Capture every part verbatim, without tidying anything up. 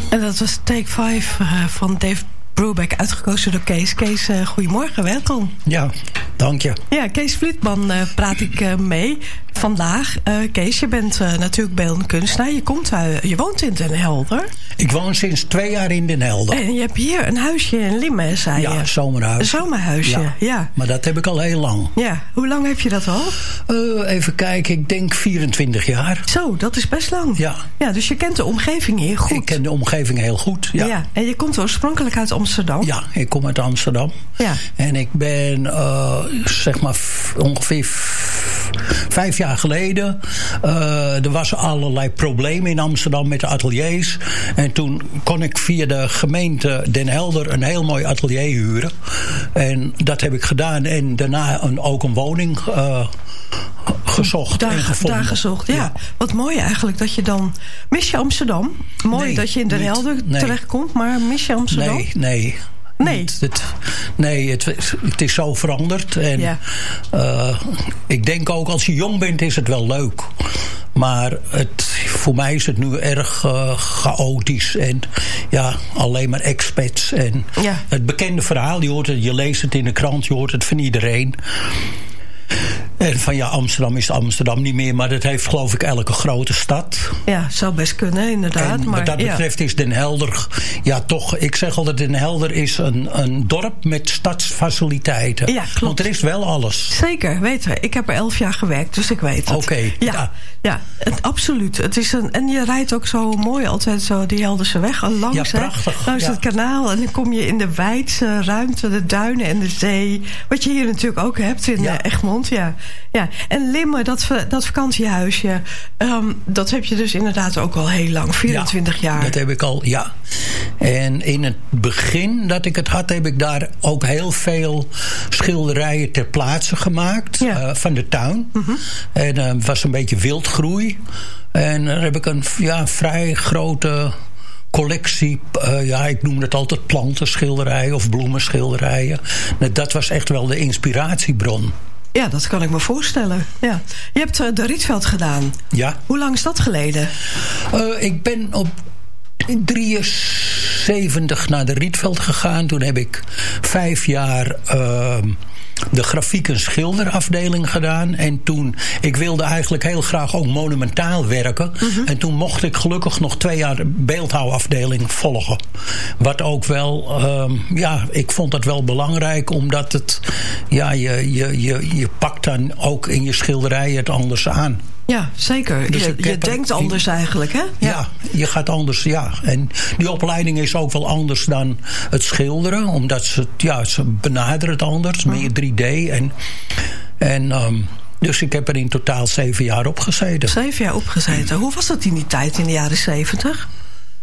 En dat was Take Five uh, van Dave Brubeck, uitgekozen door Kees. Kees, uh, goedemorgen, welkom. Ja, dank je. Ja, Kees Vlietman uh, praat ik uh, mee vandaag. Uh, Kees, je bent uh, natuurlijk beeldend kunstenaar. Je, komt, uh, je woont in Den Helder. Ik woon sinds twee jaar in Den Helder. En je hebt hier een huisje in Limmen, zei je. Ja, zomerhuis. Een zomerhuisje, ja. ja. Maar dat heb ik al heel lang. Ja, hoe lang heb je dat al? Uh, even kijken, ik denk vierentwintig jaar. Zo, dat is best lang. Ja. Ja, dus je kent de omgeving hier goed. Ik ken de omgeving heel goed, ja. ja. En je komt oorspronkelijk uit Amsterdam? Ja, ik kom uit Amsterdam. Ja. En ik ben, uh, zeg maar, f- ongeveer f- vijf jaar geleden... Uh, er was allerlei problemen in Amsterdam met de ateliers. En toen kon ik via de gemeente Den Helder een heel mooi atelier huren. En dat heb ik gedaan. En daarna een, ook een woning uh, gezocht daar, en gevonden. Daar gezocht, ja. ja. Wat mooi eigenlijk dat je dan... Mis je Amsterdam? Mooi nee, dat je in Den Helder nee. terechtkomt, maar mis je Amsterdam? Nee, nee. Nee. Het, het, nee, het, het is zo veranderd. En ja. uh, ik denk ook als je jong bent is het wel leuk. Maar het, voor mij is het nu erg uh, chaotisch. En ja, alleen maar expats. En ja. het bekende verhaal, je, hoort het, je leest het in de krant, je hoort het van iedereen. En van ja, Amsterdam is Amsterdam niet meer, maar dat heeft geloof ik elke grote stad. Ja, zou best kunnen, inderdaad. En maar wat dat betreft ja. is Den Helder, ja toch, ik zeg altijd Den Helder is een, een dorp met stadsfaciliteiten. Ja, klopt. Want er is wel alles. Zeker, weten we. Ik heb er elf jaar gewerkt, dus ik weet het. Oké. Okay, ja, ja. ja het, absoluut. Het is een, en je rijdt ook zo mooi altijd zo die Helderse weg al langs. Ja, prachtig. Langs ja. het kanaal en dan kom je in de wijdse ruimte, de duinen en de zee. Wat je hier natuurlijk ook hebt in ja. Egmond, ja. Ja, en Limmen, dat, dat vakantiehuisje, um, dat heb je dus inderdaad ook al heel lang, vierentwintig ja, jaar. Dat heb ik al, ja. En in het begin dat ik het had, heb ik daar ook heel veel schilderijen ter plaatse gemaakt. Ja. Uh, van de tuin. Mm-hmm. En het uh, was een beetje wildgroei. En daar heb ik een ja, vrij grote collectie, uh, ja, ik noem het altijd plantenschilderijen of bloemenschilderijen. Dat was echt wel de inspiratiebron. Ja, dat kan ik me voorstellen. Ja. Je hebt uh, de Rietveld gedaan. Ja. Hoe lang is dat geleden? Uh, ik ben op drieënzeventig naar de Rietveld gegaan. Toen heb ik vijf jaar Uh, de grafiek en schilderafdeling gedaan. En toen, ik wilde eigenlijk heel graag ook monumentaal werken. Mm-hmm. En toen mocht ik gelukkig nog twee jaar beeldhouwafdeling volgen. Wat ook wel, um, ja, ik vond dat wel belangrijk. Omdat het, ja, je, je, je, je pakt dan ook in je schilderijen het anders aan. Ja, zeker. Dus je je denkt anders in, eigenlijk, hè? Ja. ja, je gaat anders, ja. En die opleiding is ook wel anders dan het schilderen. Omdat ze, ja, ze benaderen het anders. Mm. Meer drie D. En, en um, dus ik heb er in totaal zeven jaar op gezeten. Zeven jaar opgezeten. Hoe was dat in die tijd, in de jaren zeventig?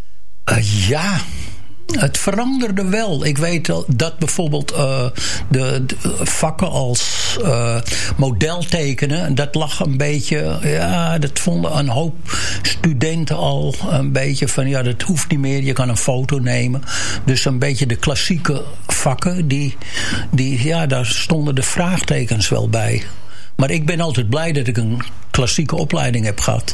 Uh, ja... Het veranderde wel. Ik weet dat bijvoorbeeld uh, de, de vakken als uh, modeltekenen, dat lag een beetje, ja, dat vonden een hoop studenten al een beetje van, ja, dat hoeft niet meer, je kan een foto nemen. Dus een beetje de klassieke vakken, die, die, ja, daar stonden de vraagtekens wel bij. Maar ik ben altijd blij dat ik een klassieke opleiding heb gehad.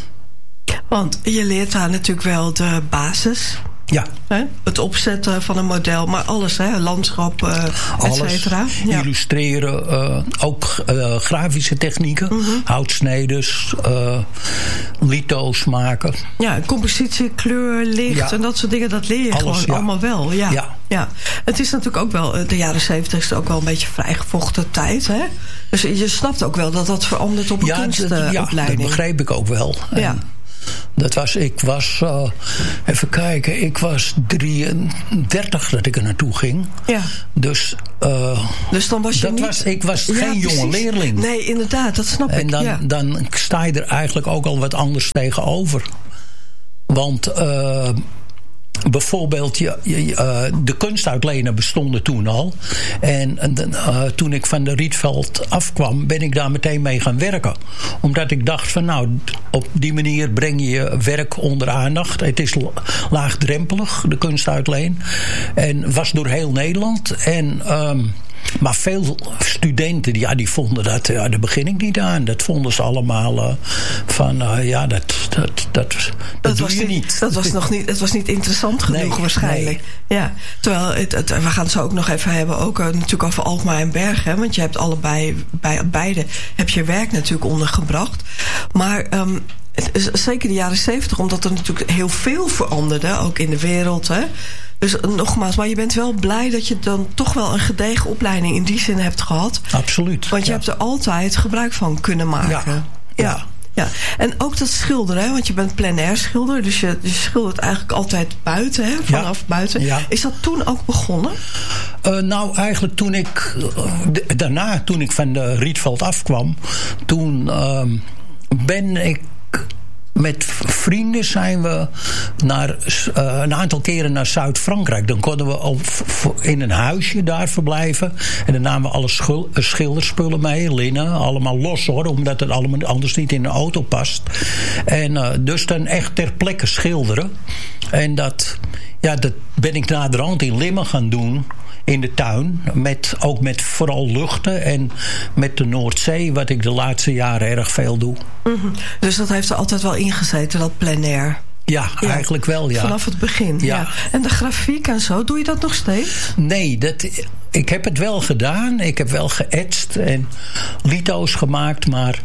Want je leert daar natuurlijk wel de basis. Ja. He? Het opzetten van een model, maar alles, hè? Landschap, uh, et cetera. Ja. Illustreren, uh, ook uh, grafische technieken, mm-hmm. houtsneders, uh, litho's maken. Ja, compositie, kleur, licht ja. en dat soort dingen, dat leer je alles, gewoon ja. allemaal wel. Ja. Ja. Ja. Het is natuurlijk ook wel, de jaren zeventig is ook wel een beetje vrijgevochten tijd, hè? Dus je snapt ook wel dat dat verandert op een ja, kunstopleiding. Dat, ja, dat begreep ik ook wel. Ja. En dat was, ik was, uh, even kijken, ik was drieëndertig dat ik er naartoe ging. Ja. Dus, uh, dus dan was je dat niet... was, ik was ja, geen precies. jonge leerling. Nee, inderdaad, dat snap en ik. dan, ja. dan sta je er eigenlijk ook al wat anders tegenover. Want Uh, bijvoorbeeld, je, je, uh, de kunstuitlenen bestonden toen al. En uh, toen ik van de Rietveld afkwam, ben ik daar meteen mee gaan werken. Omdat ik dacht van, nou, op die manier breng je je werk onder aandacht. Het is laagdrempelig, de kunstuitleen. En was door heel Nederland. En Um, Maar veel studenten, ja, die vonden dat, ja, daar begin ik niet aan. Dat vonden ze allemaal uh, van, uh, ja, dat, dat, dat, dat, dat doe was je niet. Dat was nog niet, het was niet interessant genoeg, nee, waarschijnlijk. Nee. Ja, terwijl, het, het, we gaan het zo ook nog even hebben, ook uh, natuurlijk over Alkmaar en Bergen. Hè, want je hebt allebei, bij beide, heb je werk natuurlijk ondergebracht. Maar um, het is zeker de jaren zeventig, omdat er natuurlijk heel veel veranderde, ook in de wereld, hè. Dus nogmaals, maar je bent wel blij dat je dan toch wel een gedegen opleiding in die zin hebt gehad. Absoluut. Want je ja. hebt er altijd gebruik van kunnen maken. Ja. ja. ja. Ja, en ook dat schilderen, hè? Want je bent plein-air schilder, dus je, je schildert eigenlijk altijd buiten, hè? Vanaf ja. buiten. Ja. Is dat toen ook begonnen? Uh, nou, eigenlijk toen ik, uh, daarna, toen ik van de Rietveld afkwam, toen uh, ben ik met vrienden zijn we naar, uh, een aantal keren naar Zuid-Frankrijk. Dan konden we op, in een huisje daar verblijven. En dan namen we alle schil, schilderspullen mee, linnen, allemaal los hoor, omdat het allemaal anders niet in een auto past. En uh, dus dan echt ter plekke schilderen. En dat, ja, dat ben ik naderhand in Limmen gaan doen. In de tuin, met, ook met vooral luchten en met de Noordzee, wat ik de laatste jaren erg veel doe. Mm-hmm. Dus dat heeft er altijd wel ingezeten, dat plein air? Ja, ja, eigenlijk wel, ja. Vanaf het begin, ja. ja. En de grafiek en zo, doe je dat nog steeds? Nee, dat, ik heb het wel gedaan. Ik heb wel geëtst en lito's gemaakt, maar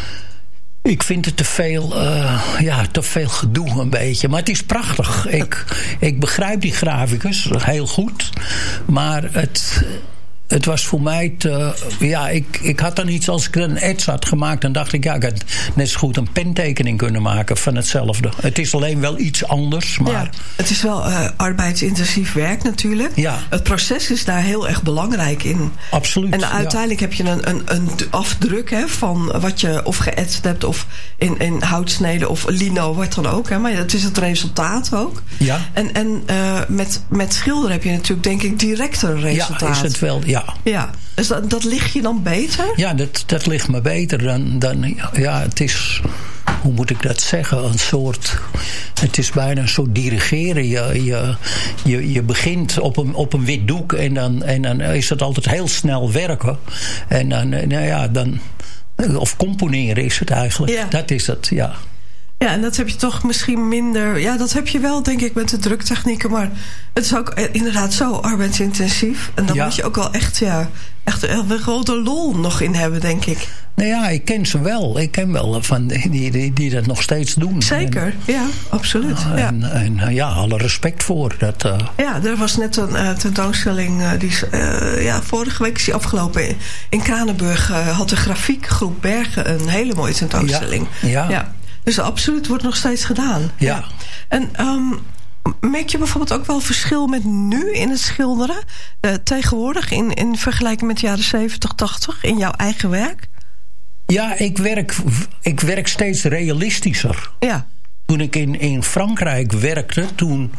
ik vind het te veel, uh, ja, te veel gedoe een beetje. Maar het is prachtig. Ik, ik begrijp die graficus heel goed. Maar het, het was voor mij te, ja, ik, ik had dan iets, als ik een ets had gemaakt, dan dacht ik, ja, ik had net zo goed een pentekening kunnen maken van hetzelfde. Het is alleen wel iets anders, maar ja, het is wel uh, arbeidsintensief werk natuurlijk. Ja. Het proces is daar heel erg belangrijk in. Absoluut. En uiteindelijk ja. heb je een, een, een afdruk, hè, van wat je of geëtst hebt of in, in houtsnede of lino, wat dan ook. Hè, maar het is het resultaat ook. Ja. En, en uh, met, met schilderen heb je natuurlijk, denk ik, directer resultaat. Ja, is het wel, ja. Ja, dus dat, dat ligt je dan beter? Ja, dat, dat ligt me beter dan, dan... Ja, het is... Hoe moet ik dat zeggen? Een soort... Het is bijna een soort dirigeren. Je, je, je, je begint op een, op een wit doek en dan, en dan is het altijd heel snel werken. En dan, nou ja, dan... Of componeren is het eigenlijk. Ja. Dat is het, ja. Ja, en dat heb je toch misschien minder... Ja, dat heb je wel, denk ik, met de druktechnieken. Maar het is ook inderdaad zo arbeidsintensief. En dan ja. moet je ook wel echt, ja, echt een grote lol nog in hebben, denk ik. Nou ja, ik ken ze wel. Ik ken wel van die, die, die dat nog steeds doen. Zeker, en, ja, absoluut. Uh, ja. En, en ja, alle respect voor. Dat, uh... Ja, er was net een uh, tentoonstelling. Uh, die, uh, ja, vorige week is die afgelopen. In, in Kranenburg uh, had de grafiekgroep Bergen een hele mooie tentoonstelling. Ja, ja. ja. Dus absoluut wordt nog steeds gedaan. Ja. ja. En um, merk je bijvoorbeeld ook wel verschil met nu in het schilderen? Uh, tegenwoordig in, in vergelijking met de jaren zeventig, tachtig in jouw eigen werk? Ja, ik werk, ik werk steeds realistischer. Ja. Toen ik in, in Frankrijk werkte, toen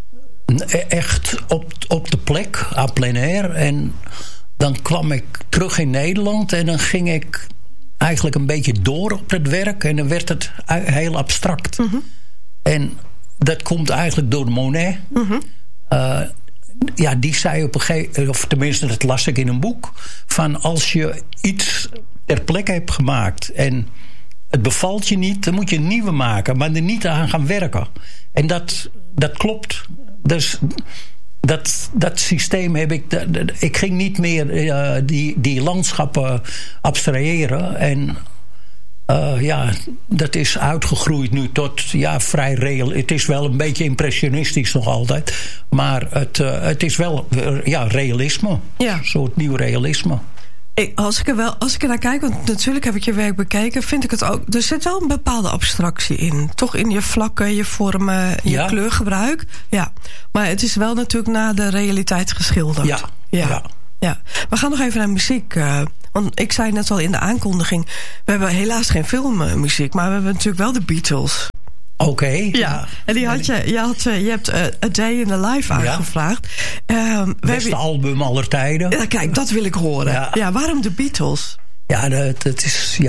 echt op, op de plek, à plein air. En dan kwam ik terug in Nederland en dan ging ik eigenlijk een beetje door op het werk en dan werd het heel abstract. Mm-hmm. En dat komt eigenlijk door Monet. Mm-hmm. Uh, ja, die zei op een gegeven moment, of tenminste dat las ik in een boek, van als je iets ter plekke hebt gemaakt en het bevalt je niet, dan moet je een nieuwe maken, maar er niet aan gaan werken. En dat, dat klopt. Dus dat, dat systeem heb ik... Ik ging niet meer uh, die, die landschappen abstraheren. En uh, ja, dat is uitgegroeid nu tot ja, vrij real. Het is wel een beetje impressionistisch nog altijd. Maar het, uh, het is wel uh, ja, realisme. Ja. Een soort nieuw realisme. Ik, als, ik er wel, als ik er naar kijk, want natuurlijk heb ik je werk bekeken, vind ik het ook. Er zit wel een bepaalde abstractie in. Toch in je vlakken, je vormen, je ja. kleurgebruik. Ja. Maar het is wel natuurlijk naar de realiteit geschilderd. Ja. Ja. ja. ja. We gaan nog even naar muziek. Uh, want ik zei net al in de aankondiging, we hebben helaas geen filmmuziek, maar we hebben natuurlijk wel de Beatles. Oké. Okay, ja. ja, en die had je, je, had, je hebt uh, A Day in the Life aangevraagd. Ja. Um, Beste hebben, album aller tijden. Ja, kijk, dat wil ik horen. Ja, ja waarom de Beatles? Ja, dat, dat is, ja,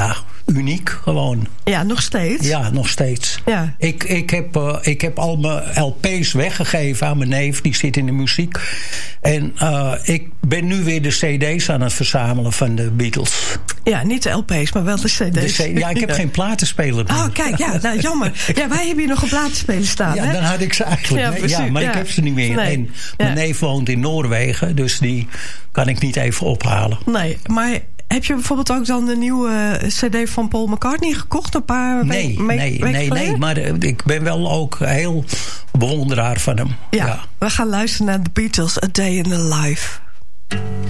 uniek gewoon. Ja, nog steeds? Ja, nog steeds. Ja. Ik, ik, heb, uh, ik heb al mijn L P's weggegeven aan mijn neef. Die zit in de muziek. En uh, ik ben nu weer de cd's aan het verzamelen van de Beatles. Ja, niet de L P's, maar wel de cd's. De C- ja, ik heb ja. geen platenspeler meer. Oh, kijk, ja, nou, jammer. Ja, wij hebben hier nog een platenspeler staan, Ja, hè? dan had ik ze eigenlijk. Ja, Nee, ja, maar ja. ik heb ze niet meer. Nee. En mijn ja. neef woont in Noorwegen, dus die kan ik niet even ophalen. Nee, maar heb je bijvoorbeeld ook dan de nieuwe cd van Paul McCartney gekocht? Een paar nee, we- nee, weken nee, nee, maar ik ben wel ook heel bewonderaar van hem. Ja, ja. we gaan luisteren naar The Beatles, A Day in the Life.